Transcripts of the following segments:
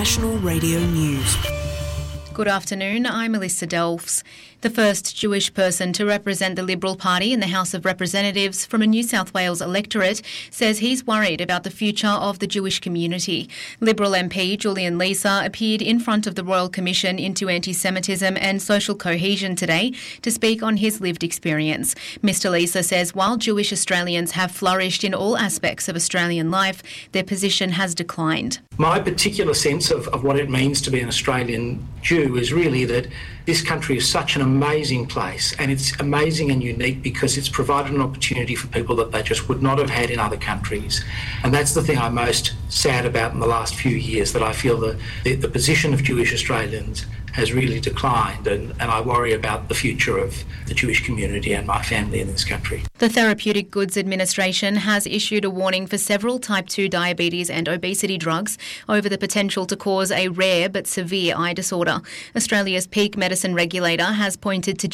National Radio News. Good afternoon, I'm Melissa Delfs. The first Jewish person to represent the Liberal Party in the House of Representatives from a New South Wales electorate says he's worried about the future of the Jewish community. Liberal MP Julian Leeser appeared in front of the Royal Commission into Anti-Semitism and Social Cohesion today to speak on his lived experience. Mr Leeser says while Jewish Australians have flourished in all aspects of Australian life, their position has declined. My particular sense of what it means to be an Australian Jew is really that this country is such an amazing place, and it's amazing and unique because it's provided an opportunity for people that they just would not have had in other countries. And that's the thing I'm most sad about in the last few years, that I feel the position of Jewish Australians has really declined, and I worry about the future of the Jewish community and my family in this country. The Therapeutic Goods Administration has issued a warning for several type 2 diabetes and obesity drugs over the potential to cause a rare but severe eye disorder. Australia's peak medicine regulator has pointed to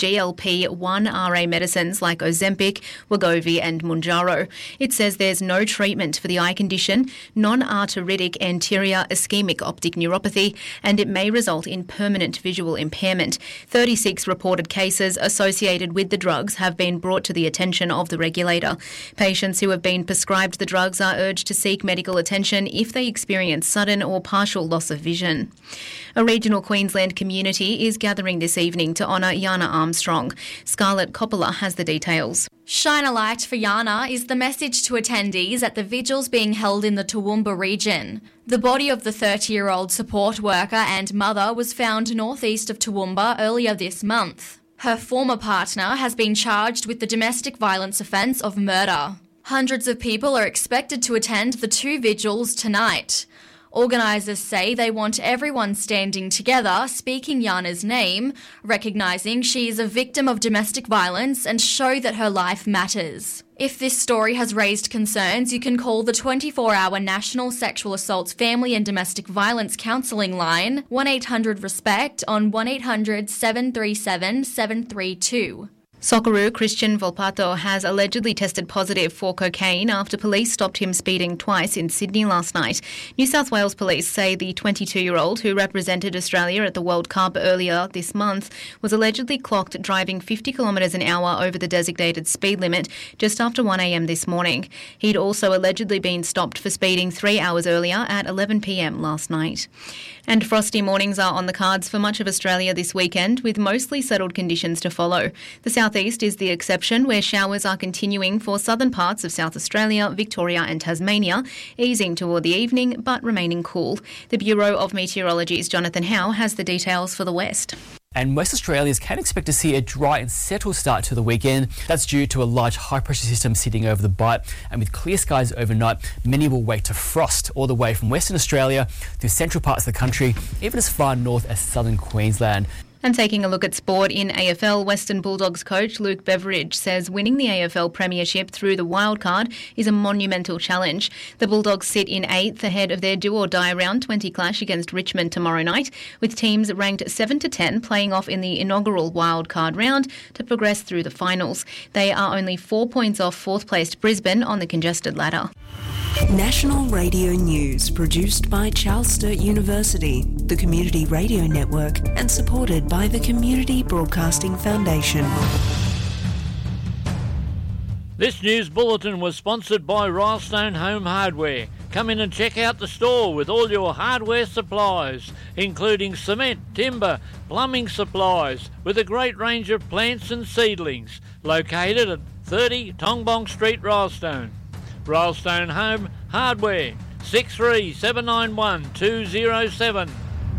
GLP-1RA medicines like Ozempic, Wegovy and Mounjaro. It says there's no treatment for the eye condition, non-arteritic anterior ischemic optic neuropathy, and it may result in permanent visual impairment. 36 reported cases associated with the drugs have been brought to the attention of the regulator. Patients who have been prescribed the drugs are urged to seek medical attention if they experience sudden or partial loss of vision. A regional Queensland community is gathering this evening to honour Yana Armstrong. Scarlett Coppola has the details. Shine a light for Yana is the message to attendees at the vigils being held in the Toowoomba region. The body of the 30-year-old support worker and mother was found northeast of Toowoomba earlier this month. Her former partner has been charged with the domestic violence offence of murder. Hundreds of people are expected to attend the two vigils tonight. Organisers say they want everyone standing together, speaking Yana's name, recognising she is a victim of domestic violence and show that her life matters. If this story has raised concerns, you can call the 24-hour National Sexual Assaults Family and Domestic Violence Counselling line, 1-800-RESPECT on 1-800-737-732. Socceroo Christian Volpato has allegedly tested positive for cocaine after police stopped him speeding twice in Sydney last night. New South Wales police say the 22-year-old who represented Australia at the World Cup earlier this month was allegedly clocked driving 50 kilometres an hour over the designated speed limit just after 1 a.m. this morning. He'd also allegedly been stopped for speeding 3 hours earlier at 11 p.m. last night. And frosty mornings are on the cards for much of Australia this weekend, with mostly settled conditions to follow. The southeast is the exception, where showers are continuing for southern parts of South Australia, Victoria and Tasmania, easing toward the evening but remaining cool. The Bureau of Meteorology's Jonathan Howe has the details for the west. And most Australians can expect to see a dry and settled start to the weekend. That's due to a large high-pressure system sitting over the Bight, and with clear skies overnight, many will wake to frost all the way from Western Australia to central parts of the country, even as far north as southern Queensland. And taking a look at sport in AFL, Western Bulldogs coach Luke Beveridge says winning the AFL Premiership through the wildcard is a monumental challenge. The Bulldogs sit in 8th ahead of their do-or-die round 20 clash against Richmond tomorrow night, with teams ranked 7 to 10 playing off in the inaugural wildcard round to progress through the finals. They are only 4 points off 4th-placed Brisbane on the congested ladder. National Radio News, produced by Charles Sturt University, the Community Radio Network, and supported by the Community Broadcasting Foundation. This news bulletin was sponsored by Rylestone Home Hardware. Come in and check out the store with all your hardware supplies, including cement, timber, plumbing supplies, with a great range of plants and seedlings, located at 30 Tongbong Street, Rylestone. Rylestone Home Hardware, 63 791 207.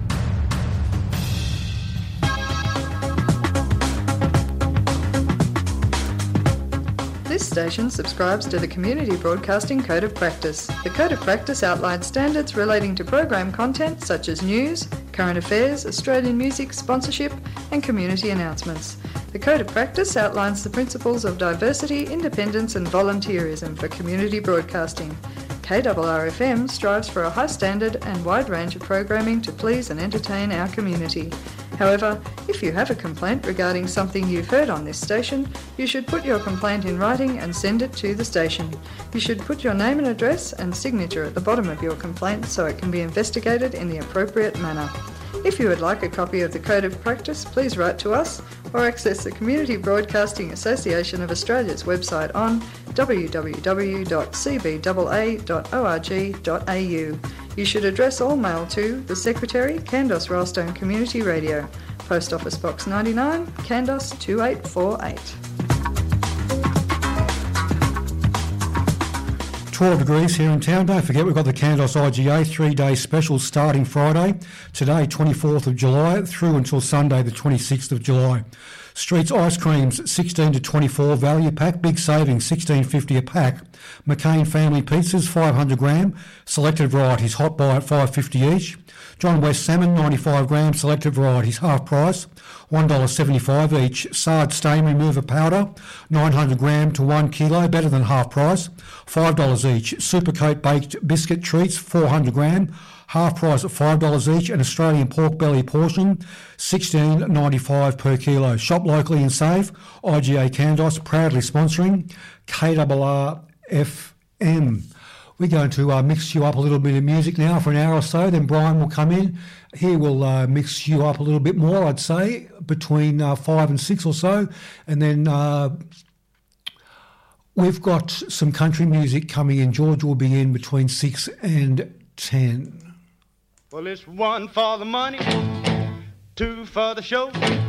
This station subscribes to the Community Broadcasting Code of Practice. The Code of Practice outlines standards relating to program content such as news, current affairs, Australian music, sponsorship and community announcements. The Code of Practice outlines the principles of diversity, independence and volunteerism for community broadcasting. KRRFM strives for a high standard and wide range of programming to please and entertain our community. However, if you have a complaint regarding something you've heard on this station, you should put your complaint in writing and send it to the station. You should put your name and address and signature at the bottom of your complaint so it can be investigated in the appropriate manner. If you would like a copy of the Code of Practice, please write to us or access the Community Broadcasting Association of Australia's website on www.cbaa.org.au. You should address all mail to the Secretary, Kandos Ralstone Community Radio, Post Office Box 99, Kandos 2848. 12 degrees here in town. Don't forget we've got the Kandos IGA 3-day special starting Friday, today 24th of July, through until Sunday the 26th of July. Streets ice creams 16 to 24 value pack, big savings $16.50 a pack. McCain family pizzas 500 gram, selected varieties hot buy at $5.50 each. John West salmon 95 gram, selected varieties half price $1.75 each. Sard stain remover powder 900 gram to 1 kilo, better than half price $5 each. Supercoat baked biscuit treats 400 gram, half price at $5 each. An Australian pork belly portion $16.95 per kilo. Shop locally and save. IGA Kandos proudly sponsoring KRR FM. We're going to mix you up a little bit of music now for an hour or so, then Brian will come in. He will mix you up a little bit more, I'd say, between 5 and 6 or so. And then we've got some country music coming in. George will be in between 6 and 10. Well, it's 1 for the money, 2 for the show,